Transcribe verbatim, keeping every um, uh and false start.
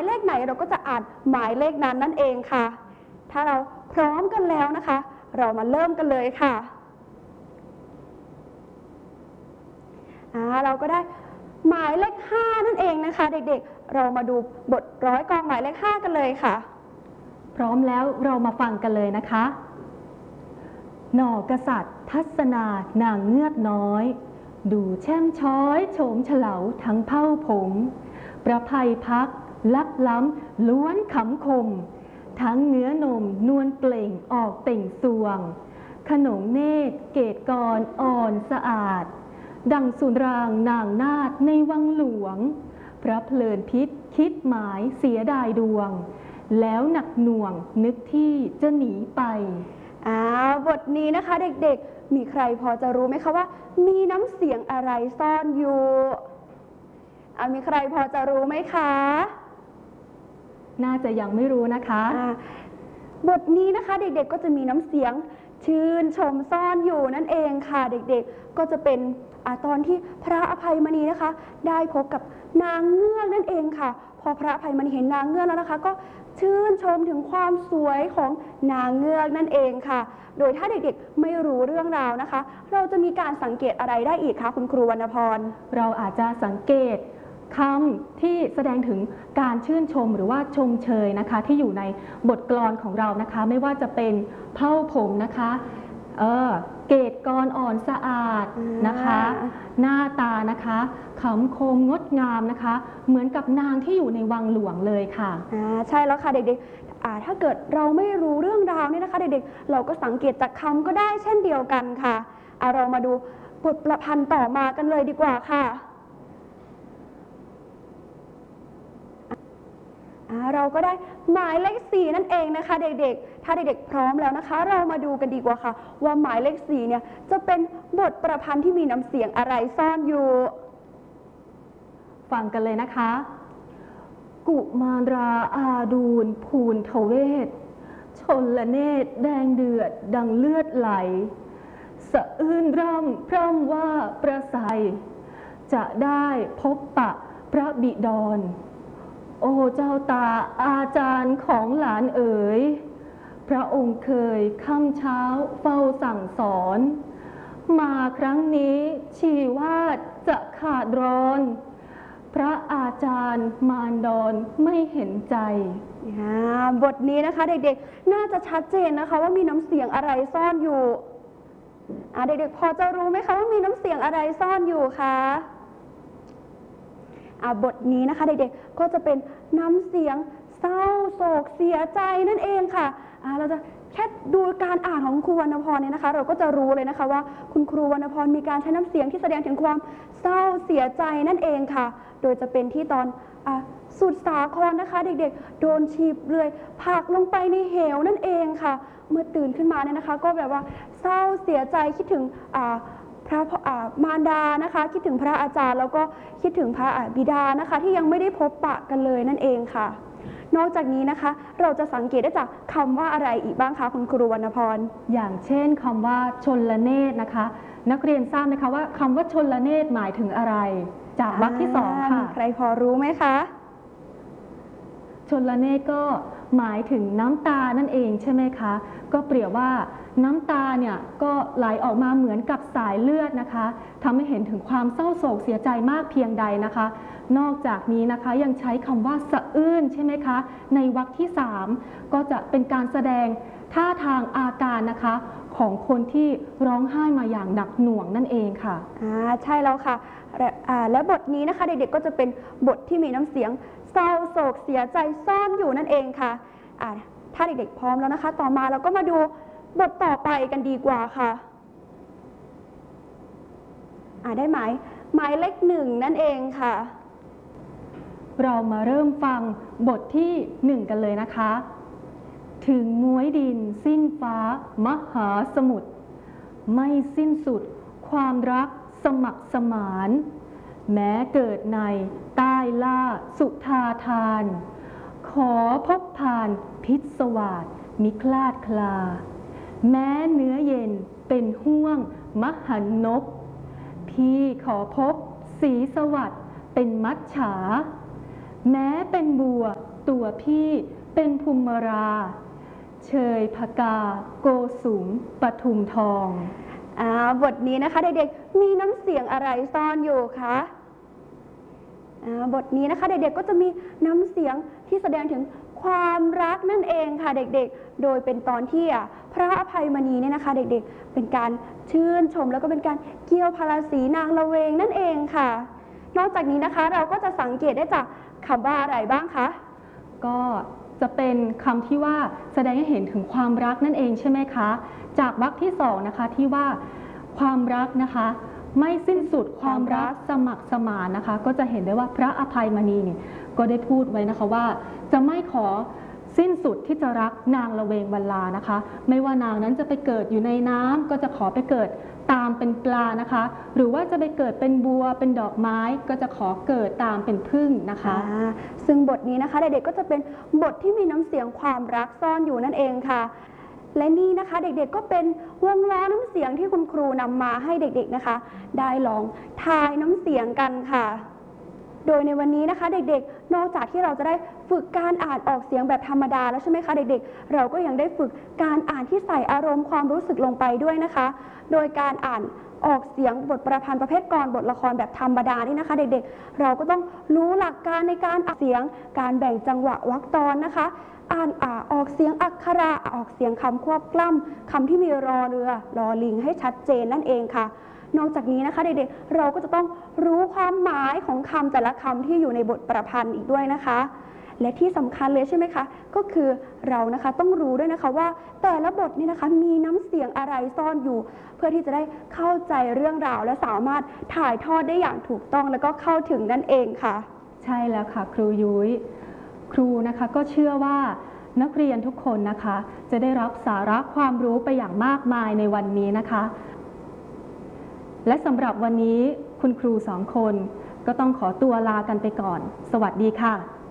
เลขไหนเราก็จะอ่านหมายเลขนั้นนั่นเองค่ะถ้าเราพร้อมกันแล้วนะคะเรามาเริ่มกันเลยค่ะอ่าเราก็ได้หมายเลขห้านั่นเองนะคะเด็กๆเรามาดูบทร้อยกลองหมายเลขห้ากันเลยค่ะพร้อมแล้วเรามาฟังกันเลยนะคะหน่อกษัตริย์ทัศนานางเงือกน้อยดูแช่มช้อยโฉมเฉลาทั้งเผ้าผมประภัยพักลักล้ำล้วนขำคมทั้งเนื้อนมนวลเปล่งออกเต่งสวงขนมเนตรเกตกรอ่อนสะอาดดังสุรางนางนาฏในวังหลวงพระเพลินพิษคิดหมายเสียดายดวงแล้วหนักหน่วงนึกที่จะหนีไปอ่าบทนี้นะคะเด็กๆมีใครพอจะรู้ไหมคะว่ามีน้ำเสียงอะไรซ่อนอยู่อ่ามีใครพอจะรู้ไหมคะน่าจะยังไม่รู้นะคะบทนี้นะคะเด็กๆก็จะมีน้ำเสียงชื่นชมซ่อนอยู่นั่นเองค่ะเด็กๆก็จะเป็นอาตอนที่พระอภัยมณีนะคะได้พบกับนางเงือกนั่นเองค่ะพอพระอภัยมณีเห็นนางเงือกแล้วนะคะก็ชื่นชมถึงความสวยของนางเงือกนั่นเองค่ะโดยถ้าเด็กๆไม่รู้เรื่องราวนะคะเราจะมีการสังเกตอะไรได้อีกคะคุณครูวรรณพรเราอาจจะสังเกตคำที่แสดงถึงการชื่นชมหรือว่าชมเชยนะคะที่อยู่ในบทกลอนของเรานะคะไม่ว่าจะเป็นเผ้าผมนะคะเออเกตกรอ่อนสะอาดนะคะหน้าตานะคะขำคมงดงามนะคะเหมือนกับนางที่อยู่ในวังหลวงเลยค่ะอ่าใช่แล้วค่ะเด็กๆอ่าถ้าเกิดเราไม่รู้เรื่องราวเนี่ยนะคะเด็กๆเราก็สังเกตจากคำก็ได้เช่นเดียวกันค่ะอ่าเรามาดูบทประพันธ์ต่อมากันเลยดีกว่าค่ะเราก็ได้หมายเลขสี่นั่นเองนะคะเด็กๆถ้าเด็กๆพร้อมแล้วนะคะเรามาดูกันดีกว่าค่ะว่าหมายเลขสี่เนี่ยจะเป็นบทประพันธ์ที่มีน้ำเสียงอะไรซ่อนอยู่ฟังกันเลยนะคะกุมารราอาดูลภูนทเวศชนละเนตรแดงเดือดดังเลือดไหลสะอื้นร่ำพร่ำว่าประไสจะได้พบปะพระบิดรโอ้เจ้าตาอาจารย์ของหลานเอ๋ยพระองค์เคยค่ำเช้าเฝ้าสั่งสอนมาครั้งนี้ชีวาดจะขาดร้อนพระอาจารย์มารดรไม่เห็นใจบทนี้นะคะเด็กๆน่าจะชัดเจนนะคะว่ามีน้ำเสียงอะไรซ่อนอยู่เด็กๆพอจะรู้ไหมคะว่ามีน้ำเสียงอะไรซ่อนอยู่คะบทนี้นะคะเด็กๆก็จะเป็นน้ำเสียงเศร้าโศกเสียใจนั่นเองค่ะเราจะแค่ดูการอ่านของครูวรรณพรเนี่ยนะคะเราก็จะรู้เลยนะคะว่าคุณครูวรรณพรมีการใช้น้ำเสียงที่แสดงถึงความเศร้าเสียใจนั่นเองค่ะโดยจะเป็นที่ตอนสุดสาครนะคะเด็กๆโดนชีพเลื่อยผลักลงไปในเหวนั่นเองค่ะเมื่อตื่นขึ้นมาเนี่ยนะคะก็แบบว่าเศร้าเสียใจคิดถึงพระมารดานะคะคิดถึงพระอาจารย์แล้วก็คิดถึงพระบิดานะคะที่ยังไม่ได้พบปะกันเลยนั่นเองค่ะนอกจากนี้นะคะเราจะสังเกตได้จากคำว่าอะไรอีกบ้างคะคุณครูวรรณพรอย่างเช่นคำว่าชนละเนตรนะคะนักเรียนทราบไหมคะว่าคำว่าชนละเนตรหมายถึงอะไรจากวรรคที่สองค่ะใครพอรู้ไหมคะชนละเนตรก็หมายถึงน้ำตานั่นเองใช่ไหมคะก็เปรียบว่าน้ำตาเนี่ยก็ไหลออกมาเหมือนกับสายเลือดนะคะทำให้เห็นถึงความเศร้าโศกเสียใจมากเพียงใดนะคะนอกจากนี้นะคะยังใช้คำว่าสะอื้นใช่ไหมคะในวรรคที่สามก็จะเป็นการแสดงท่าทางอาการนะคะของคนที่ร้องไห้มาอย่างหนักหน่วงนั่นเองค่ะอ่าใช่แล้วค่ะและบทนี้นะคะเด็กๆก็จะเป็นบทที่มีน้ำเสียงเศร้าโศกเสียใจซ่อนอยู่นั่นเองค่ะถ้าเด็กๆพร้อมแล้วนะคะต่อมาเราก็มาดูบทต่อไปกันดีกว่าค่ะได้หมายหมายเลขหนึ่งนั่นเองค่ะเรามาเริ่มฟังบทที่หนึ่งกันเลยนะคะถึงม้วยดินสิ้นฟ้ามหาสมุทรไม่สิ้นสุดความรักสมัครสมานแม้เกิดในใต้ล่าสุธาทานขอพบผ่านพิศวาสมิคลาดคลาแม้เนื้อเย็นเป็นห่วงมหันนบพี่ขอพบสีสวัสดิ์เป็นมัจฉาแม้เป็นบัววพี่เป็นภูมิรา เชยพกาโกสุมปทุมทองอ่าบทนี้นะคะเด็กๆมีน้ำเสียงอะไรซ่อนอยู่คะอ่าบทนี้นะคะเด็กๆก็จะมีน้ำเสียงที่แสดงถึงความรักนั่นเองค่ะเด็กๆโดยเป็นตอนที่พระอภัยมณีเนี่ยนะคะเด็กๆเป็นการชื่นชมแล้วก็เป็นการเกี่ยวพาราสีนางละเวงนั่นเองค่ะนอกจากนี้นะคะเราก็จะสังเกตได้จากคำว่าอะไรบ้างคะก็จะเป็นคำที่ว่าแสดงให้เห็นถึงความรักนั่นเองใช่ไหมคะจากวรรคที่สองนะคะที่ว่าความรักนะคะไม่สิ้นสุดความรักสมัครสมานนะคะก็จะเห็นได้ว่าพระอภัยมณีเนี่ยก็ได้พูดไว้นะคะว่าจะไม่ขอสิ้นสุดที่จะรักนางละเวงวรรลานะคะไม่ว่านางนั้นจะไปเกิดอยู่ในน้ำก็จะขอไปเกิดตามเป็นปลานะคะหรือว่าจะไปเกิดเป็นบัวเป็นดอกไม้ก็จะขอเกิดตามเป็นผึ้งนะคะซึ่งบทนี้นะคะเด็กๆก็จะเป็นบทที่มีน้ำเสียงความรักซ่อนอยู่นั่นเองค่ะและนี่นะคะเด็กๆก็เป็นวงล้อน้ำเสียงที่คุณครูนำมาให้เด็กๆนะคะได้ลองทายน้ำเสียงกันค่ะโดยในวันนี้นะคะเด็กๆนอกจากที่เราจะได้ฝึกการอ่านออกเสียงแบบธรรมดาแล้วใช่ไหมคะเด็กๆเราก็ยังได้ฝึกการอ่านที่ใส่อารมณ์ความรู้สึกลงไปด้วยนะคะโดยการอ่านออกเสียงบทประพันธ์ประเภทกลอนบทละครแบบธรรมดานี่นะคะเด็กๆเราก็ต้องรู้หลักการในการอ่านเสียงการแบ่งจังหวะวรรคตอนนะคะอ่านอ่าออกเสียงอักขระออกเสียงคำควบกล้ำคำที่มีรอเรือรอลิงให้ชัดเจนนั่นเองค่ะนอกจากนี้นะคะเด็กๆเราก็จะต้องรู้ความหมายของคำแต่ละคำที่อยู่ในบทประพันธ์อีกด้วยนะคะและที่สำคัญเลยใช่ไหมคะก็คือเรานะคะต้องรู้ด้วยนะคะว่าแต่ละบทนี่นะคะมีน้ำเสียงอะไรซ่อนอยู่เพื่อที่จะได้เข้าใจเรื่องราวและสามารถถ่ายทอดได้อย่างถูกต้องแล้วก็เข้าถึงนั่นเองค่ะใช่แล้วค่ะครูยุ้ยครูนะคะก็เชื่อว่านักเรียนทุกคนนะคะจะได้รับสาระความรู้ไปอย่างมากมายในวันนี้นะคะและสำหรับวันนี้คุณครูสองคนก็ต้องขอตัวลากันไปก่อนสวัสดีค่ะ